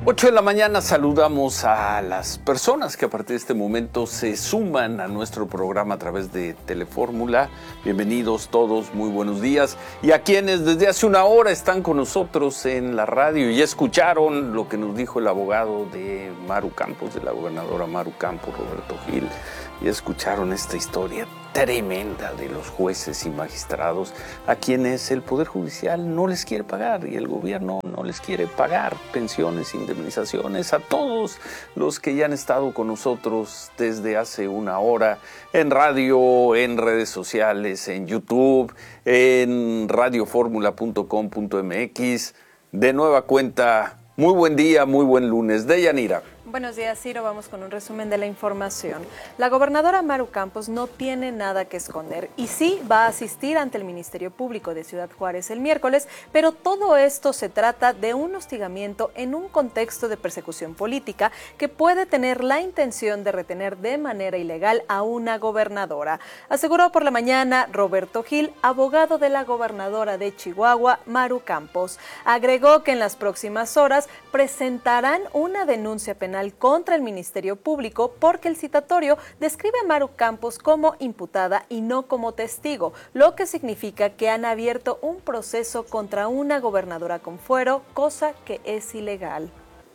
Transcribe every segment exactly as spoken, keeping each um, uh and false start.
ocho de la mañana saludamos a las personas que a partir de este momento se suman a nuestro programa a través de Telefórmula. Bienvenidos todos, muy buenos días. Y a quienes desde hace una hora están con nosotros en la radio y ya escucharon lo que nos dijo el abogado de Maru Campos, de la gobernadora Maru Campos, Roberto Gil. Y escucharon esta historia tremenda de los jueces y magistrados a quienes el Poder Judicial no les quiere pagar y el gobierno no les quiere pagar pensiones, indemnizaciones a todos los que ya han estado con nosotros desde hace una hora en radio, en redes sociales, en YouTube, en radioformula punto com punto m x. De nueva cuenta, muy buen día, muy buen lunes. Deyanira. Buenos días, Ciro. Vamos con un resumen de la información. La gobernadora Maru Campos no tiene nada que esconder y sí va a asistir ante el Ministerio Público de Ciudad Juárez el miércoles, pero todo esto se trata de un hostigamiento en un contexto de persecución política que puede tener la intención de retener de manera ilegal a una gobernadora. Aseguró por la mañana Roberto Gil, abogado de la gobernadora de Chihuahua, Maru Campos. Agregó que en las próximas horas presentarán una denuncia penal contra el Ministerio Público porque el citatorio describe a Maru Campos como imputada y no como testigo, lo que significa que han abierto un proceso contra una gobernadora con fuero, cosa que es ilegal.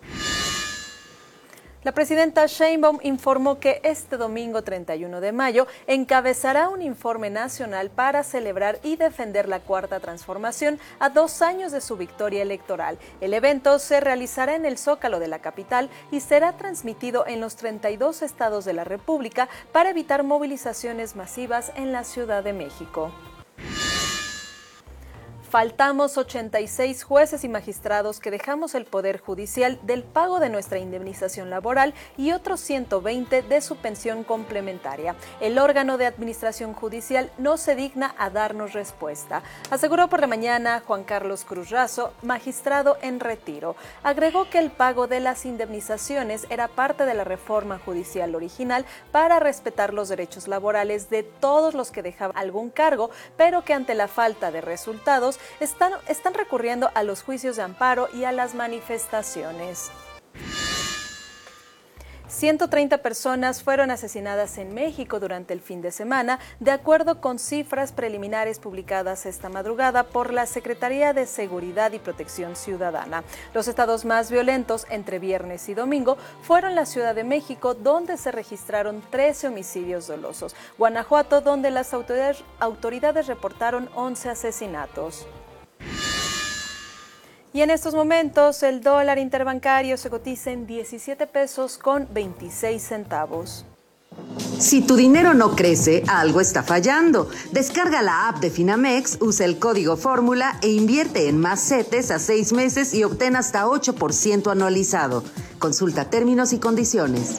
La presidenta Sheinbaum informó que este domingo treinta y uno de mayo encabezará un informe nacional para celebrar y defender la Cuarta Transformación a dos años de su victoria electoral. El evento se realizará en el Zócalo de la capital y será transmitido en los treinta y dos estados de la República para evitar movilizaciones masivas en la Ciudad de México. Faltamos ochenta y seis jueces y magistrados que dejamos el Poder Judicial del pago de nuestra indemnización laboral y otros ciento veinte de su pensión complementaria. El órgano de administración judicial no se digna a darnos respuesta, aseguró por la mañana Juan Carlos Cruz Razo, magistrado en retiro. Agregó que el pago de las indemnizaciones era parte de la reforma judicial original para respetar los derechos laborales de todos los que dejaban algún cargo, pero que ante la falta de resultados Están, están recurriendo a los juicios de amparo y a las manifestaciones. ciento treinta personas fueron asesinadas en México durante el fin de semana, de acuerdo con cifras preliminares publicadas esta madrugada por la Secretaría de Seguridad y Protección Ciudadana. Los estados más violentos entre viernes y domingo fueron la Ciudad de México, donde se registraron trece homicidios dolosos, Guanajuato, donde las autoridades, autoridades reportaron once asesinatos. Y en estos momentos el dólar interbancario se cotiza en diecisiete pesos con veintiséis centavos. Si tu dinero no crece, algo está fallando. Descarga la app de Finamex, usa el código Fórmula e invierte en más CETES a seis meses y obtén hasta ocho por ciento anualizado. Consulta términos y condiciones.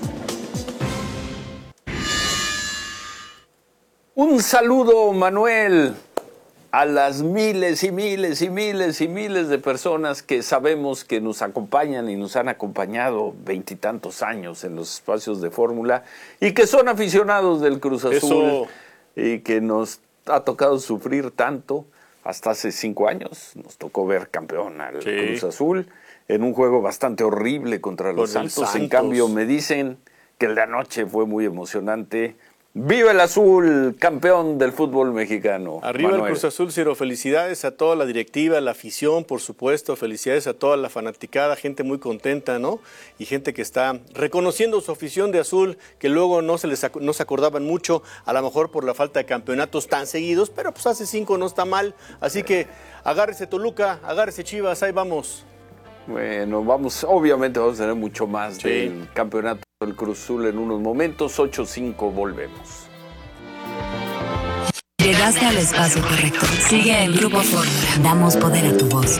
Un saludo, Manuel, a las miles y miles y miles y miles de personas que sabemos que nos acompañan y nos han acompañado veintitantos años en los espacios de Fórmula y que son aficionados del Cruz Azul. Eso. Y que nos ha tocado sufrir tanto. Hasta hace cinco años nos tocó ver campeón al sí. Cruz Azul en un juego bastante horrible contra los Santos. Santos. En cambio me dicen que el de anoche fue muy emocionante. ¡Viva el azul, campeón del fútbol mexicano! Arriba Manuel. El Cruz Azul, Ciro. Felicidades a toda la directiva, la afición, por supuesto. Felicidades a toda la fanaticada, gente muy contenta, ¿no? Y gente que está reconociendo su afición de azul, que luego no se les no se acordaban mucho, a lo mejor por la falta de campeonatos tan seguidos, pero pues hace cinco no está mal. Así que agárrese Toluca, agárrese Chivas, ahí vamos. Bueno, vamos, obviamente vamos a tener mucho más sí. del campeonato del Cruz Azul en unos momentos. ocho cinco, volvemos. Llegaste al espacio correcto. Sigue el Grupo Fórmula. Damos poder a tu voz.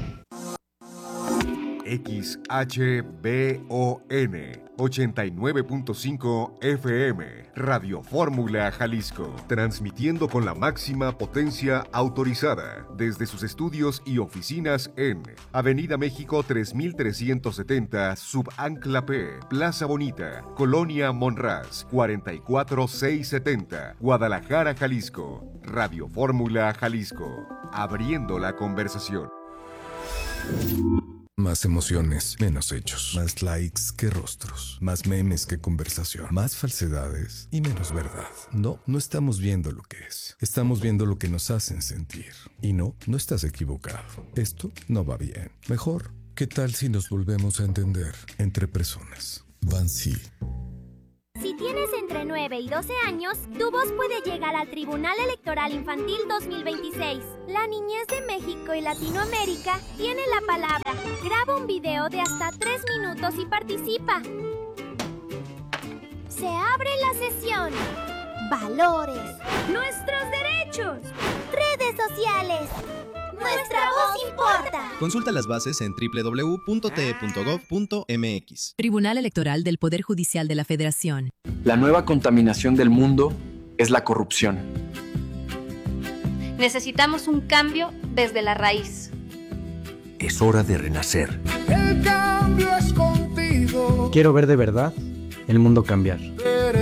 X H B O N ochenta y nueve punto cinco F M, Radio Fórmula Jalisco, transmitiendo con la máxima potencia autorizada desde sus estudios y oficinas en Avenida México tres mil trescientos setenta, Subancla P, Plaza Bonita, Colonia Monraz, cuarenta y cuatro mil seiscientos setenta, Guadalajara, Jalisco. Radio Fórmula Jalisco, abriendo la conversación. Más emociones, menos hechos. Más likes que rostros. Más memes que conversación. Más falsedades y menos verdad. No, no estamos viendo lo que es. Estamos viendo lo que nos hacen sentir. Y no, no estás equivocado. Esto no va bien. Mejor, ¿qué tal si nos volvemos a entender entre personas? Bansi. Si tienes entre nueve y doce años, tu voz puede llegar al Tribunal Electoral Infantil dos mil veintiséis. La niñez de México y Latinoamérica tiene la palabra. Graba un video de hasta tres minutos y participa. Se abre la sesión. Valores. Nuestros derechos. Redes sociales. Nuestra voz importa. Consulta las bases en doble u doble u doble u punto t e punto gov punto m x. Tribunal Electoral del Poder Judicial de la Federación. La nueva contaminación del mundo es la corrupción. Necesitamos un cambio desde la raíz. Es hora de renacer. El cambio es contigo. Quiero ver de verdad el mundo cambiar.